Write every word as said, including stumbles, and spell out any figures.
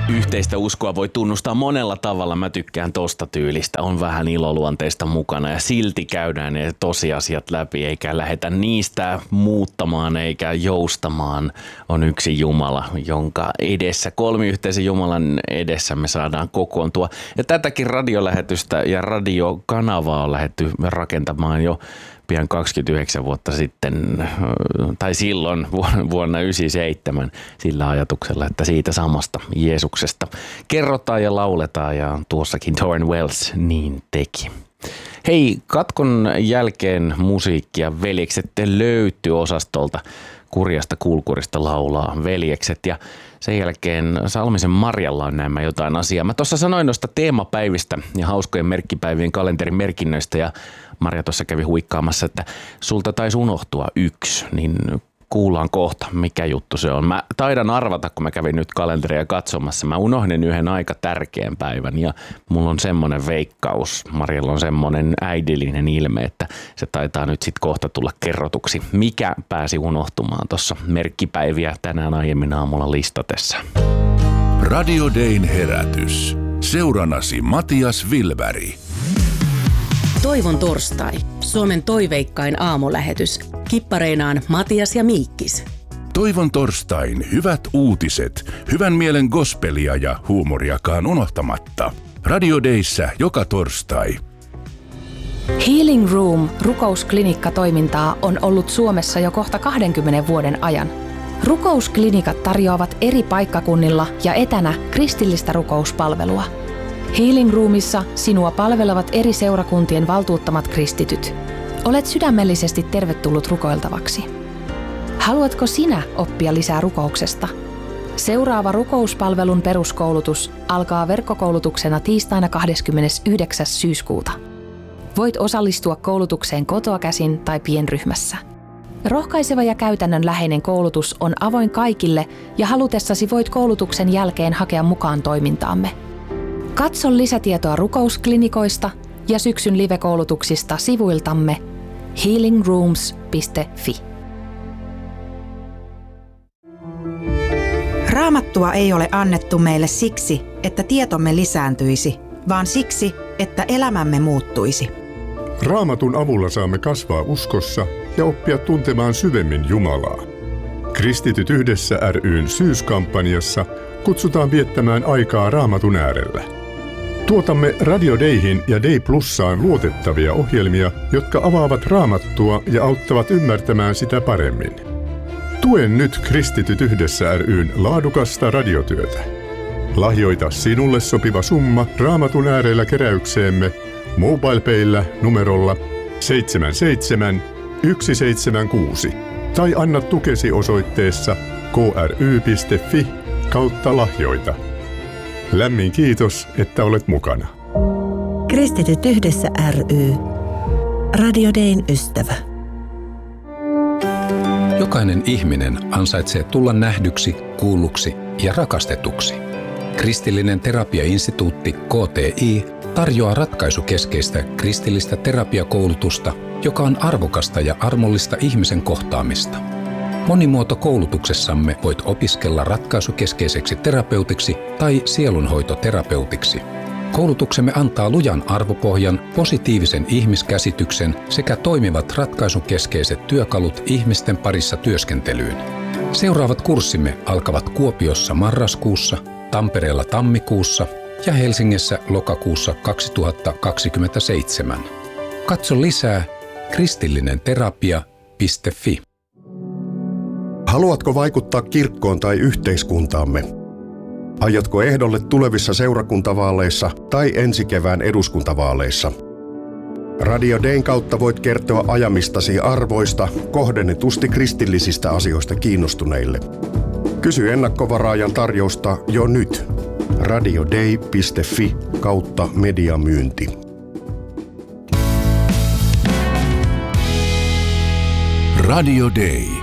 Yhteistä uskoa voi tunnustaa monella tavalla. Mä tykkään tosta tyylistä. On vähän iloluonteista mukana ja silti käydään ne tosiasiat läpi eikä lähdetä niistä muuttamaan eikä joustamaan. On yksi Jumala, jonka edessä, kolmiyhteisen Jumalan edessä me saadaan kokoontua. Ja tätäkin radiolähetystä ja radiokanavaa on lähdetty rakentamaan jo pian kaksikymmentäyhdeksän vuotta sitten, tai silloin vuonna yhdeksänkymmentäseitsemän sillä ajatuksella, että siitä samasta Jeesuksesta kerrotaan ja lauletaan, ja tuossakin Torn Wells niin teki. Hei, katkon jälkeen musiikkia veljekset löytyy osastolta Kurjasta kulkurista laulaa veljekset, ja sen jälkeen Salmisen Marjalla on nämä jotain asiaa. Mä tuossa sanoin noista teemapäivistä ja hauskojen merkkipäivien kalenterin merkinnöistä, ja Marja tuossa kävi huikkaamassa, että sulta taisi unohtua yksi, niin kuullaan kohta, mikä juttu se on. Mä taidan arvata, kun mä kävin nyt kalenteria katsomassa. Mä unohdin yhden aika tärkeän päivän ja mulla on semmoinen veikkaus. Marjalla on semmoinen äidillinen ilme, että se taitaa nyt sit kohta tulla kerrotuksi. Mikä pääsi unohtumaan tuossa merkkipäiviä tänään aiemmin aamulla listatessa? Radio Dayn herätys. Seurannasi Matias Vilberg. Toivon torstai. Suomen toiveikkain aamulähetys. Kippareinaan Matias ja Miikkis. Toivon torstain hyvät uutiset, hyvän mielen gospelia ja huumoriakaan unohtamatta. Radio Dayssä joka torstai. Healing Room rukousklinikka-toimintaa on ollut Suomessa jo kohta kahdenkymmenen vuoden ajan. Rukousklinikat tarjoavat eri paikkakunnilla ja etänä kristillistä rukouspalvelua. Healing Roomissa sinua palvelevat eri seurakuntien valtuuttamat kristityt. Olet sydämellisesti tervetullut rukoiltavaksi. Haluatko sinä oppia lisää rukouksesta? Seuraava rukouspalvelun peruskoulutus alkaa verkkokoulutuksena tiistaina kahdeskymmenesyhdeksäs syyskuuta. Voit osallistua koulutukseen kotoa käsin tai pienryhmässä. Rohkaiseva ja käytännönläheinen koulutus on avoin kaikille ja halutessasi voit koulutuksen jälkeen hakea mukaan toimintaamme. Katso lisätietoa rukousklinikoista ja syksyn live-koulutuksista sivuiltamme healing rooms piste fi. Raamattua ei ole annettu meille siksi, että tietomme lisääntyisi, vaan siksi, että elämämme muuttuisi. Raamatun avulla saamme kasvaa uskossa ja oppia tuntemaan syvemmin Jumalaa. Kristityt yhdessä ry:n syyskampanjassa kutsutaan viettämään aikaa Raamatun äärellä. Tuotamme Radio Dayhin ja Day Plussaan luotettavia ohjelmia, jotka avaavat Raamattua ja auttavat ymmärtämään sitä paremmin. Tuen nyt Kristityt yhdessä ry:n laadukasta radiotyötä. Lahjoita sinulle sopiva summa Raamatun äärellä keräykseemme MobilePayllä numerolla seitsemän seitsemän yksi seitsemän kuusi tai anna tukesi osoitteessa kry piste fi kautta lahjoita. Lämmin kiitos, että olet mukana. Kristityt yhdessä ry. Radio Dayn ystävä. Jokainen ihminen ansaitsee tulla nähdyksi, kuulluksi ja rakastetuksi. Kristillinen terapiainstituutti K T I tarjoaa ratkaisukeskeistä kristillistä terapiakoulutusta, joka on arvokasta ja armollista ihmisen kohtaamista. Monimuotokoulutuksessamme voit opiskella ratkaisukeskeiseksi terapeutiksi tai sielunhoitoterapeutiksi. Koulutuksemme antaa lujan arvopohjan, positiivisen ihmiskäsityksen sekä toimivat ratkaisukeskeiset työkalut ihmisten parissa työskentelyyn. Seuraavat kurssimme alkavat Kuopiossa marraskuussa, Tampereella tammikuussa ja Helsingissä lokakuussa kaksituhattakaksikymmentäseitsemän. Katso lisää kristillinen terapia piste fi. Haluatko vaikuttaa kirkkoon tai yhteiskuntaamme? Aiotko ehdolle tulevissa seurakuntavaaleissa tai ensi kevään eduskuntavaaleissa? Radio Dayn kautta voit kertoa ajamistasi arvoista kohdennetusti kristillisistä asioista kiinnostuneille. Kysy ennakkovaraajan tarjousta jo nyt. radioday piste fi kautta mediamyynti. Radio Day.